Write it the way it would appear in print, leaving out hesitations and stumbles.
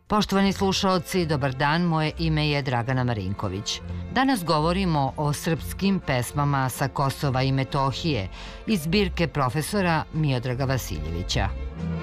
Poštovani slušaoci, dobar dan, moje ime je Dragana Marinković. Danas govorimo o srpskim pesmama sa Kosova i Metohije iz zbirke profesora Miodraga Vasiljevića.